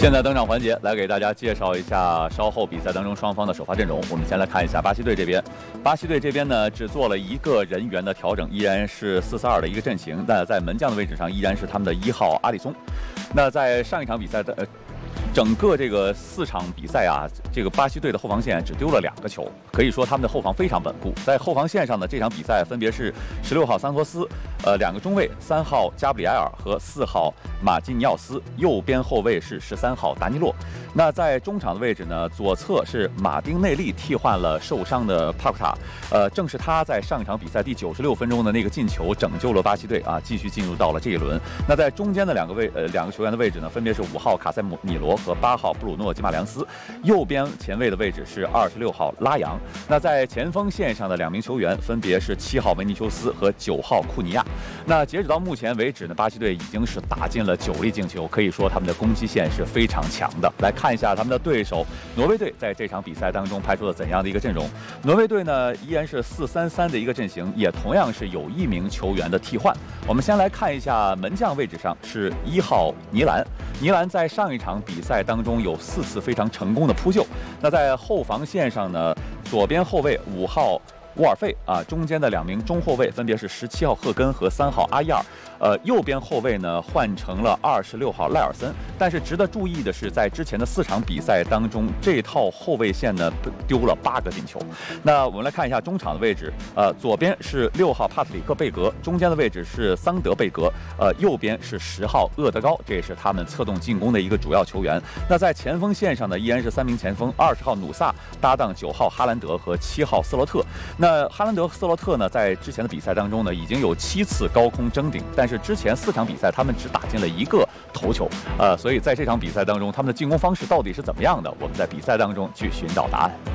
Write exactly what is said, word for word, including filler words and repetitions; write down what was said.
现在登场环节，来给大家介绍一下稍后比赛当中双方的首发阵容。我们先来看一下巴西队这边，巴西队这边呢只做了一个人员的调整，依然是四四二的一个阵型。那在门将的位置上，依然是他们的一号阿里松。那在上一场比赛的。呃 整个这个四场比赛啊，这个巴西队的后防线只丢了两个球，可以说他们的后防非常稳固。在后防线上呢，这场比赛分别是十六号桑托斯，呃，两个中卫，三号加布里埃尔和四号马基尼奥斯，右边后卫是十三号达尼洛。那在中场的位置呢，左侧是马丁内利替换了受伤的帕库塔，呃，正是他在上一场比赛第九十六分钟的那个进球拯救了巴西队啊，继续进入到了这一轮。那在中间的两个位呃两个球员的位置呢，分别是五号卡塞米罗 和八号布鲁诺·吉马良斯，右边前卫的位置是二十六号拉扬。那在前锋线上的两名球员分别是七号维尼修斯和九号库尼亚。那截止到目前为止呢，巴西队已经是打进了九粒进球，可以说他们的攻击线是非常强的。来看一下他们的对手挪威队在这场比赛当中派出了怎样的一个阵容。挪威队呢依然是四三三的一个阵型，也同样是有一名球员的替换。我们先来看一下门将位置上是一号尼兰。尼兰在上一场比赛当中有四次非常成功的扑救。那在后防线上呢，左边后卫五号沃尔费啊，中间的两名中后卫分别是十七号赫根和三号阿伊尔。呃，右边后卫呢换成了二十六号赖尔森。但是值得注意的是，在之前的四场比赛当中，这套后卫线呢丢了八个进球。那我们来看一下中场的位置，呃，左边是六号帕特里克贝格，中间的位置是桑德贝格，呃，右边是十号厄德高，这也是他们策动进攻的一个主要球员。那在前锋线上呢，依然是三名前锋，二十号努萨搭档九号哈兰德和七号斯洛特。那哈兰德、斯洛特呢，在之前的比赛当中呢，已经有七次高空争顶，但是之前四场比赛他们只打进了一个头球，呃，所以在这场比赛当中，他们的进攻方式到底是怎么样的？我们在比赛当中去寻找答案。